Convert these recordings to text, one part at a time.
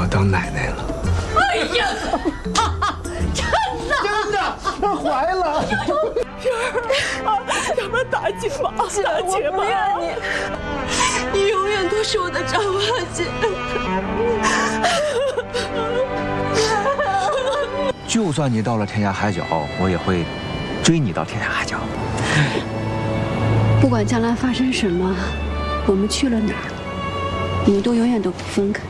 要当奶奶了。 哎呀， 真的，她怀了。 咱们打姐吧，打姐吧！你永远都是我的张花姐。 就算你到了天涯海角，我也会追你到天涯海角。 不管将来发生什么，我们去了哪儿，我们都永远都不分开。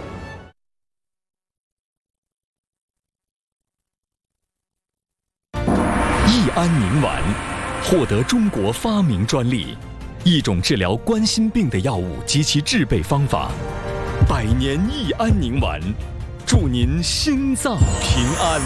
益安宁丸获得中国发明专利，一种治疗冠心病的药物及其制备方法。百年益安宁丸，祝您心脏平安。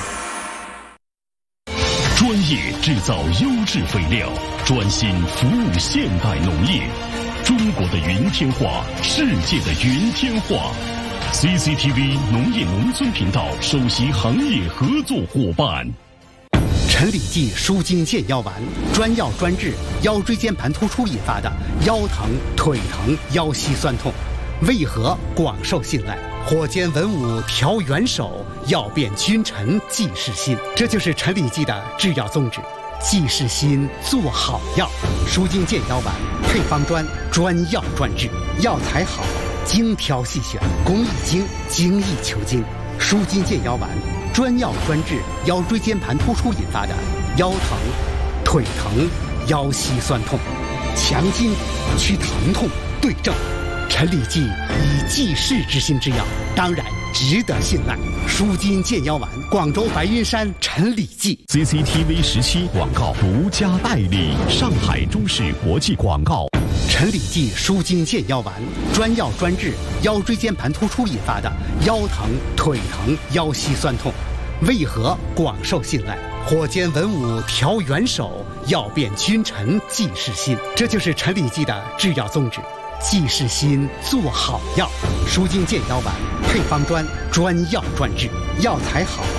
专业制造优质肥料，专心服务现代农业。中国的云天化，世界的云天化。CCTV 农业农村频道首席行业合作伙伴。 陈李济舒筋健腰丸，专药专治腰椎间盘突出引发的腰疼、腿疼、腰膝酸痛，为何广受信赖？火尖文武调元首，药变君臣济世心。这就是陈李济的制药宗旨，济世心，做好药。舒筋健腰丸配方专，专药专治，药材好，精挑细选，工艺精，精益求精。舒筋健腰丸专药专治腰椎间盘突出引发的腰疼、腿疼、腰膝酸痛，强筋去疼痛，对症。陈李济以济世之心之药，当然值得信赖。舒筋健腰丸，广州白云山陈李济。 CCTV 17广告独家代理，上海中视国际广告。 陈李济舒筋健腰丸，专药专治腰椎间盘突出引发的腰疼、腿疼、腰膝酸痛，为何广受信赖？火尖文武调元首，药变君臣济世心。这就是陈李济的制药宗旨，济世心，做好药。舒筋健腰丸配方专，专药专治，药材好，